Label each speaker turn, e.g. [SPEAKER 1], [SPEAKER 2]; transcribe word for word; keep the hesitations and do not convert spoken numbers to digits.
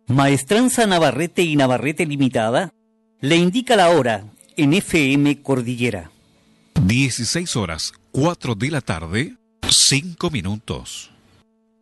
[SPEAKER 1] Maestranza Navarrete y Navarrete Limitada le indica la hora en F M Cordillera.
[SPEAKER 2] dieciséis horas, cuatro de la tarde, cinco minutos.